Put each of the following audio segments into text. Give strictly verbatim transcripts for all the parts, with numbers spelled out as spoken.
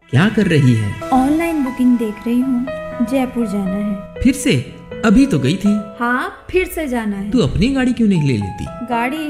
क्या कर रही है? ऑनलाइन बुकिंग देख रही हूँ, जयपुर जाना है। फिर से? अभी तो गई थी। हाँ, फिर से जाना है। तू अपनी गाड़ी क्यों नहीं ले लेती? गाड़ी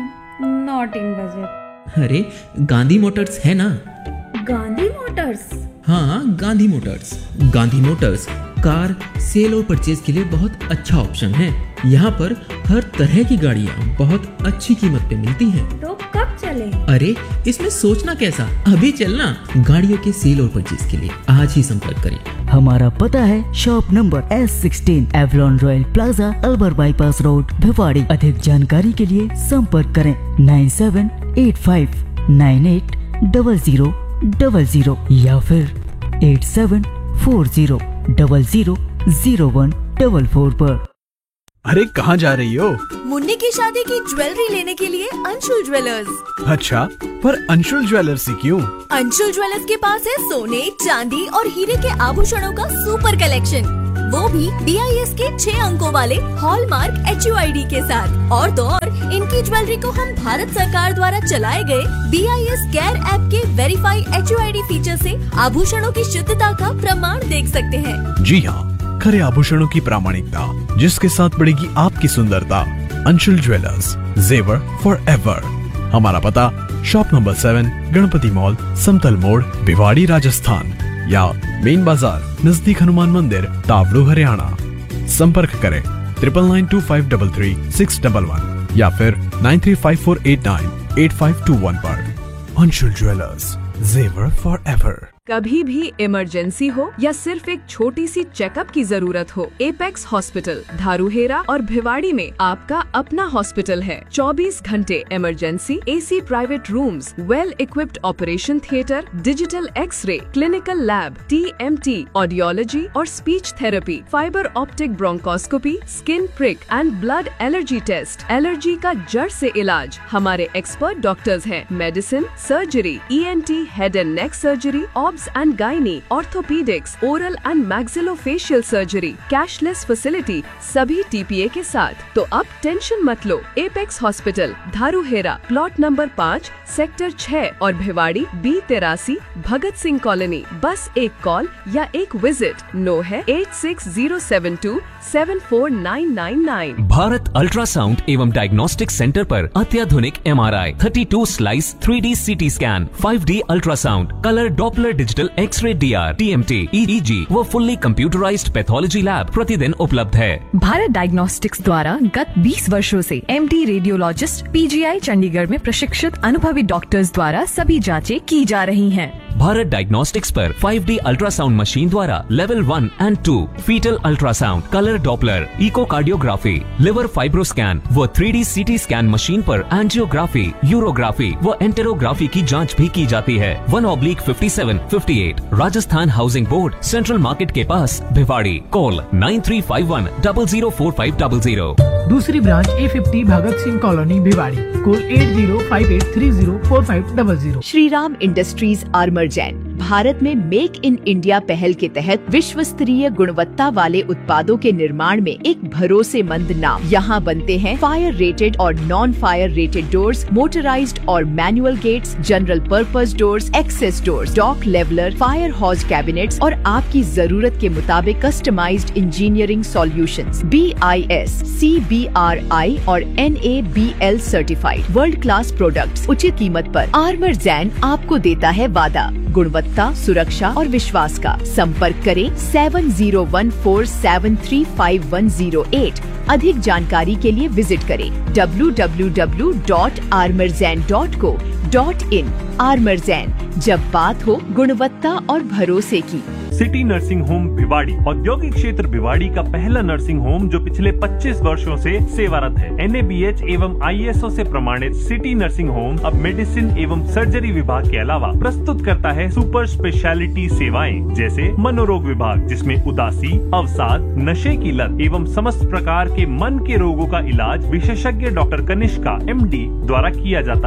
नॉट इन बजट। अरे गांधी मोटर्स है ना। गांधी मोटर्स? हाँ, Gandhi Motors. Gandhi Motors car cell और परचेज के लिए बहुत अच्छा ऑप्शन है। यहाँ पर हर तरह की गाड़ियाँ बहुत अच्छी कीमत पे मिलती हैं। तो कब चले? अरे इसमें सोचना कैसा, अभी चलना। गाड़ियों के सेल और परचेज के लिए आज ही संपर्क करें। हमारा पता है shop number S sixteen Avalon royal plaza अल्बर bypass road Bhiwadi. अधिक जानकारी के लिए संपर्क करें nine seven eight five nine eight double zero double zero या फिर eight seven four zero double zero zero one double four पर। अरे कहाँ जा रही हो? मुन्नी की शादी की ज्वेलरी लेने के लिए अंशुल ज्वेलर्स। अच्छा, पर अंशुल ज्वेलर्स ही क्यों? अंशुल ज्वेलर्स के पास है सोने, चांदी और हीरे के आभूषणों का सुपर कलेक्शन, वो भी बी आई एस के छह अंकों वाले hallmark H U I D के साथ। और तो और इनकी ज्वेलरी को हम भारत सरकार द्वारा चलाए गए B I S care app के verify H U I D feature से आभूषणों की शुद्धता का प्रमाण देख सकते हैं। जी हाँ, खरे आभूषणों की प्रामाणिकता जिसके साथ बढ़ेगी आपकी सुंदरता। अंशुल ज्वेलर्स, जेवर फॉर एवर। हमारा पता shop number seven, Ganpati mall, समतल मोड़, भिवाड़ी राजस्थान, या मेन बाजार नजदीक हनुमान मंदिर, तावड़ू हरियाणा। संपर्क करें triple nine to five double three six double one या फिर nine three five four eight nine eight five to one पर। अंशुल ज्वेलर्स, जेवर फॉर एवर। कभी भी इमरजेंसी हो या सिर्फ एक छोटी सी चेकअप की जरूरत हो, एपेक्स हॉस्पिटल धारूहेरा और भिवाड़ी में आपका अपना हॉस्पिटल है। चौबीस घंटे emergency, AC private rooms, well equipped operation theatre, digital x ray, clinical lab, T M T, audiology और speech therapy, fibre optic bronchoscopy, skin prick and blood allergy test, allergy का जड़ से इलाज। हमारे एक्सपर्ट डॉक्टर्स हैं। Medicine, surgery, E N T, head and neck surgery, and gynae, orthopedics, oral and maxillofacial surgery, cashless facility, सभी T P A के साथ। तो अब टेंशन मत लो। एपेक्स हॉस्पिटल धारूहेरा, प्लॉट नंबर पाँच, सेक्टर छह और भिवाड़ी बी तिरासी, भगत सिंह कॉलोनी। बस एक कॉल या एक विजिट। नो है eight six zero seven to seven four nine nine nine. Bharat ultrasound एवं डायग्नोस्टिक सेंटर पर अत्याधुनिक एम आर आई, thirty two slice three D C T scan, five D ultrasound, colour Doppler digital x ray, D R, T M T, ई ई जी व fully computerised pathology lab प्रतिदिन उपलब्ध है। Bharat diagnostics द्वारा गत बीस वर्षों से M D radiologist P G आई चंडीगढ़ में प्रशिक्षित अनुभवी डॉक्टर्स द्वारा सभी जांचें की जा रही हैं। भारत डायग्नोस्टिक्स पर फाइव डी अल्ट्रासाउंड मशीन द्वारा level one and to, fetal ultrasound, colour Doppler, echocardiography, liver fibroscan व three D C T scan machine पर एंजियोग्राफी, यूरोग्राफी व एंटेरोग्राफी की जांच भी की जाती है। One oblique fifty seven fifty eight, Rajasthan housing board, central market के पास, Bhiwadi. Call nine three five one double zero four five double zero. दूसरी branch A fifty Bhagat Singh colony Bhiwadi. Call at zero five eight three zero four five double zero. Shriram industries armour Jain Bharat में make in India पहल के तहत विश्व स्तरीय गुणवत्ता वाले उत्पादों के निर्माण में एक भरोसेमंद नाम। यहाँ बनते हैं फायर रेटेड और non fire rated doors, motorised और manual gets, general purpose doors, access doors, dock leveller, fire हॉज cabinets और आपकी जरूरत के मुताबिक customised engineering solutions. B I S, C B are आई और N A B L certified world class products उचित कीमत पर आर्मर जैन आपको देता है वादा गुणवत्ता, सुरक्षा और विश्वास का। संपर्क करें seven zero one four seven three five one zero eight. अधिक जानकारी के लिए विजिट करें W W W dot armour Jain dot co dot in. Armour Jain, जब बात हो गुणवत्ता और भरोसे की। सिटी नर्सिंग होम भिवाड़ी औद्योगिक क्षेत्र भिवाड़ी का पहला नर्सिंग होम जो पिछले पच्चीस वर्षों से सेवारत है। एन ए बी एच एवं आई एस ओ से प्रमाणित सिटी नर्सिंग होम अब मेडिसिन एवं सर्जरी विभाग के अलावा प्रस्तुत करता है सुपर स्पेशलिटी सेवाएं, जैसे मनोरोग विभाग जिसमें उदासी, अवसाद, नशे की लत एवं समस्त प्रकार के मन के रोगों का इलाज विशेषज्ञ डॉक्टर कनिष्का एम डी द्वारा किया जाता है।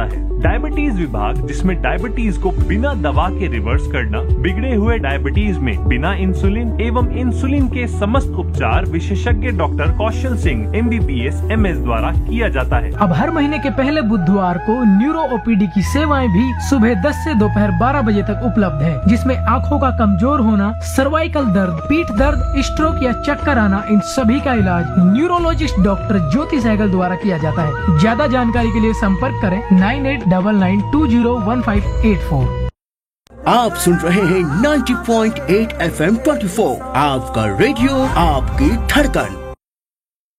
डायबिटीज विभाग, जिसमें डायबिटीज को बिना दवा के रिवर्स करना, बिगड़े हुए डायबिटीज में बिना इंसुलिन एवं इंसुलिन के समस्त उपचार विशेषज्ञ डॉक्टर कौशल Singh M B B S M S द्वारा किया जाता है। अब हर महीने के पहले बुधवार को न्यूरो ओ पी डी की सेवाएं भी सुबह दस से दोपहर बारह बजे तक उपलब्ध है, जिसमें आँखों का कमजोर होना, सर्वाइकल दर्द, पीठ दर्द, स्ट्रोक या चक्कर आना, इन सभी का इलाज न्यूरोलॉजिस्ट डॉक्टर ज्योति सहगल द्वारा किया जाता है। ज्यादा जानकारी के लिए संपर्क करें nine eight double nine to zero one five eight four. आप सुन रहे हैं ninety point eight F M twenty four, आपका रेडियो, आपकी धड़कन।